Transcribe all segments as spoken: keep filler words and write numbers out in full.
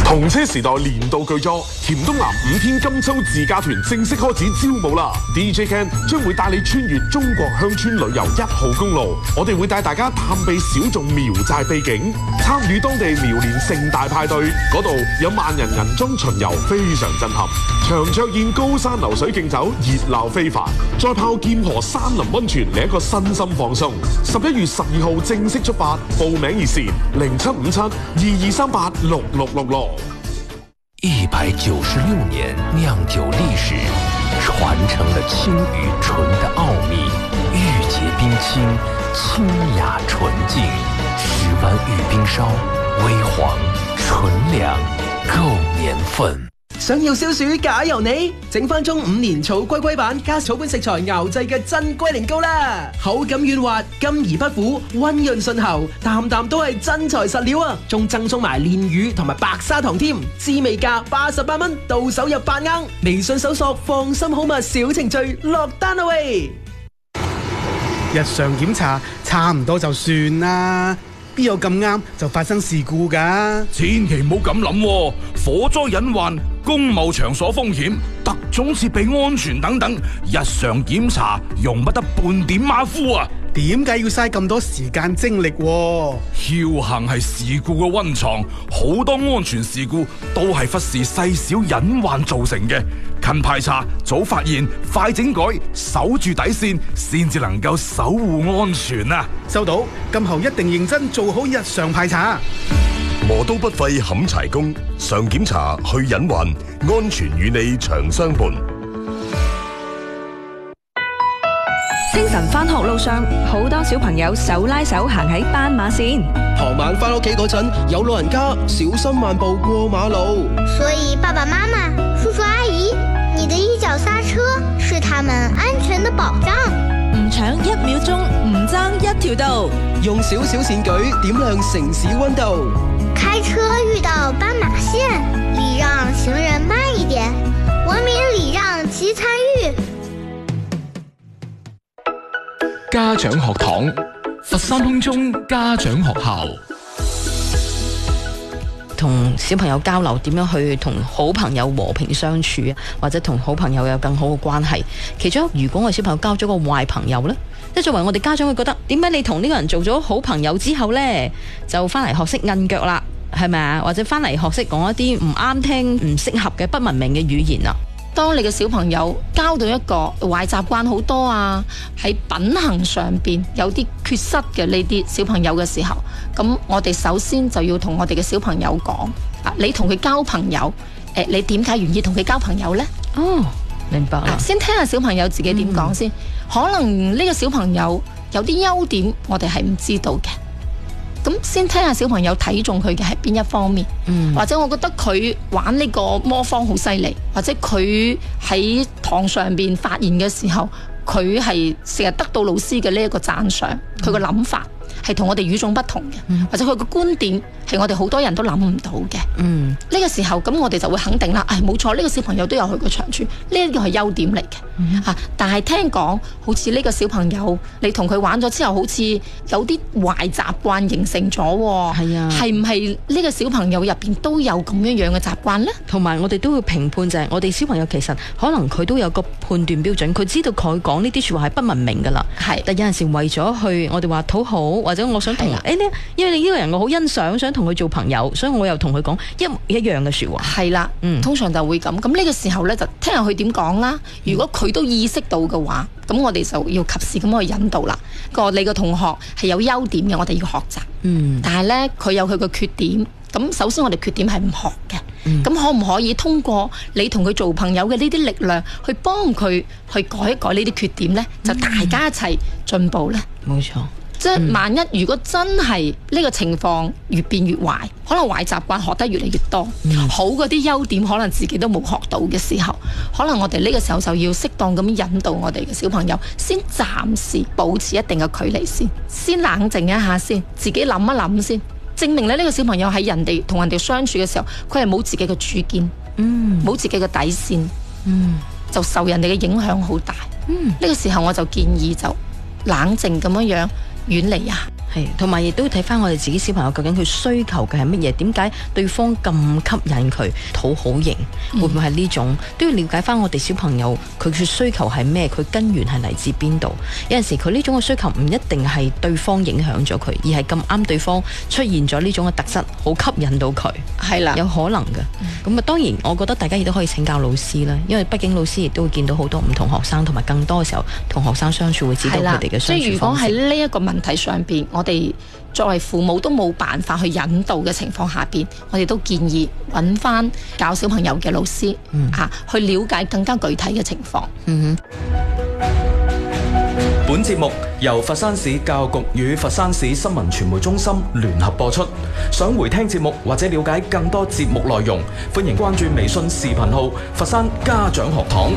同車時代年度巨作《甜東南五天金秋自駕團》正式開始招募啦 ！D J Ken 將會帶你穿越中國鄉村旅遊一號公路，我哋會帶大家探秘小眾苗寨秘境，參與當地苗連盛大派對，嗰度有萬人銀裝巡遊，非常震撼。長桌宴、高山流水競走，熱鬧非凡。再泡劍河山林溫泉，嚟一個身心放鬆。十一月十二號正式出發，報名熱線零七五七二二三八六六六六。 一百九十六年釀酒歷史，傳承了青與醇的奧秘，玉潔冰清，清雅純淨，十灣玉冰燒，微黃純糧，夠年份。 想要消暑假由你，整翻中五年草龜龜版加草本食材熬製嘅真龜苓膏啦，口感軟滑，甘而不苦，溫潤順喉，啖啖都係真材實料啊！仲贈送埋蓮魚同埋白砂糖添，滋味價八十八蚊，到手入八盎。微信搜索放心好物小程序落單啦喂！ 日常檢查差唔多就算啦。邊有咁啱就發生事故㗎？ 千祈唔好咁諗，火災隱患、公務場所風險、特種設備安全等等，日常檢查容不得半點馬虎啊！ 點解要嘥咁多時間精力？僥倖係事故嘅溫床，好多安全事故都係忽視細小隱患造成嘅。勤排查、早發現、快整改，守住底線，先至能夠守護安全啊！ 收到，今後一定認真做好日常排查。 磨刀不廢砍柴工，常檢查去隱患，安全與你長相伴。 清晨返學路上，好多小朋友手拉手行喺斑馬線。 傍晚返屋企嗰陣，有老人家小心慢步過馬路。 所以爸爸媽媽、叔叔阿姨，你的一腳剎車是他們安全的保障。 唔搶一秒鐘，唔爭一條道。 用少少善舉點亮城市溫度。 開車遇到斑馬線，禮讓行人慢一點，文明禮讓及參與。 家長學堂，佛山空中家長學校。 同小朋友交流點樣去同好朋友和平相處，或者同好朋友有更好嘅關係。其中如果我小朋友交咗個壞朋友呢，即係作為我哋家長會覺得，點解你同呢個人做咗好朋友之後呢，就翻嚟學識摁腳啦，係咪啊？或者翻嚟學識講一啲唔啱聽、唔適合嘅不文明嘅語言啊？ 當你嘅小朋友交到一個壞習慣好多啊，喺品行上邊有啲缺失嘅呢啲小朋友嘅時候，咁我哋首先就要同我哋嘅小朋友講啊，你同佢交朋友，誒，你點解願意同佢交朋友呢？ 哦，明白啦。 先聽下小朋友自己點講先，嗯、可能呢個小朋友有啲優點，我哋係唔知道嘅。咁先聽下小朋友睇中佢嘅係邊一方面，嗯、或者我覺得佢玩呢個魔方好犀利，或者佢喺堂上邊發言嘅時候，佢係成日得到老師嘅呢一個讚賞，佢個諗法係同我哋與眾不同嘅，嗯、或者佢個觀點係我哋好多人都諗唔到嘅。嗯，呢個時候咁我哋就會肯定啦，唉、哎，冇錯，呢、這個小朋友都有佢個長處，呢一個係優點嚟嘅。嗯、啊，但係聽講好似呢個小朋友，你同佢玩咗之後，好似有啲壞習慣形成咗。係啊，係唔係呢個小朋友入邊都有咁樣樣嘅習慣呢？ 同埋我哋都會評判就係、是，我哋小朋友其實可能佢都有個判斷標準，佢知道佢講呢啲說話係不文明噶啦。係，但有陣時為咗去我哋話討好，或者我想同誒呢，因為你呢個人我好欣賞，想同佢做朋友，所以我又同佢講一一樣嘅說話。係啦，嗯， 通常就會咁。咁呢個時候呢，就聽下佢點講啦。如果佢都意識到嘅話，咁我哋就要及時咁去引導啦。個你個同學係有優點嘅，我哋要學習。嗯，但係呢，佢有佢個缺點。咁首先我哋缺點係唔學嘅。嗯，咁可唔可以通過你同佢做朋友嘅呢啲力量，去幫佢去改一改呢啲缺點呢？就大家一齊進步呢？冇錯。即係萬一如果真係呢個情況越變越壞，可能壞習慣學得越嚟越多，嗯、好嗰啲優點可能自己都冇學到嘅時候，可能我哋呢個時候就要適當咁引導我哋嘅小朋友，先暫時保持一定嘅距離先，先冷靜一下先，自己諗一諗先，證明咧呢個小朋友喺人哋同人哋相處嘅時候，佢係冇自己嘅主見，冇、嗯、自己嘅底線，嗯、就受人哋嘅影響好大。呢、嗯、個時候我就建議就冷靜咁樣樣。遠離啊！ 係，同埋亦都睇翻我哋自己小朋友究竟佢需求嘅係乜嘢？點解對方咁吸引佢討好型？嗯、會唔會係呢種？都要了解翻我哋小朋友佢嘅需求係咩？佢根源係嚟自邊度？有陣時佢呢種嘅需求唔一定係對方影響咗佢，而係咁啱對方出現咗呢種嘅特質，好吸引到佢。係啦，有可能嘅。咁啊、嗯，當然我覺得大家亦都可以請教老師啦，因為畢竟老師亦都會見到好多唔同學生，同埋更多嘅時候同學生相處會知道佢哋嘅相處方式。 所以如果喺呢一個問題上邊，我哋作為父母都冇辦法去引導嘅情況下邊，我哋都建議揾翻教小朋友嘅老師、嗯、啊，去了解更加具體嘅情況。嗯哼。 本節目由佛山市教育局與佛山市新聞傳媒中心聯合播出。想回聽節目或者了解更多節目內容，歡迎關注微信視頻號佛山家長學堂。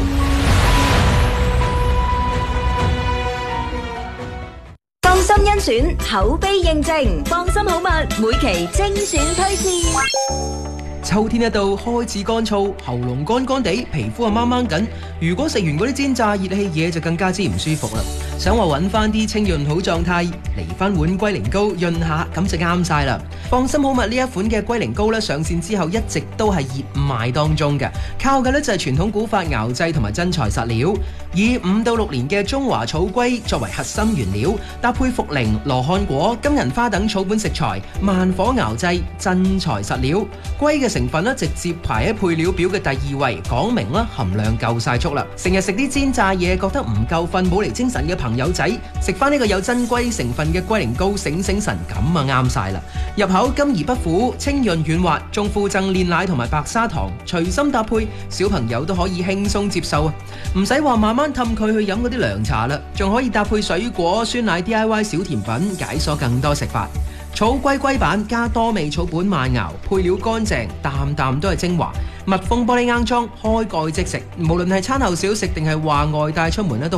放心甄選，口碑認證，放心好物，每期精選推薦。 秋天一到，開始乾燥，喉嚨乾乾地，皮膚啊掹掹緊。如果食完嗰啲煎炸熱氣嘢，就更加之唔舒服啦。想話揾翻啲清潤好狀態，嚟翻碗龜苓膏潤下，咁就啱晒啦。放心好物呢一款嘅龜苓膏咧，上線之後一直都係熱賣當中嘅，靠嘅咧就係傳統古法熬製同埋真材實料，以五到六年嘅中華草龜作為核心原料，搭配茯苓、羅漢果、金銀花等草本食材，慢火熬製，真材實料。龜嘅成分咧直接排喺配料表嘅第二位，講明啦含量夠晒足啦。成日食啲煎炸嘢覺得唔夠瞓冇嚟精神嘅朋友仔，食翻呢個有真龜成分嘅龜苓膏醒醒神，咁啊啱晒啦。入口甘而不苦，清潤軟滑，仲附贈煉奶同埋白砂糖，隨心搭配，小朋友都可以輕鬆接受啊！唔使話慢慢氹佢去飲嗰啲涼茶啦，仲可以搭配水果、酸奶 D I Y 小甜品，解鎖更多食法。草龜龜板加多味草本慢熬，配料乾淨，啖啖都係精華。密封玻璃罌裝，開蓋即食，無論係餐後小食定係話外帶出門咧都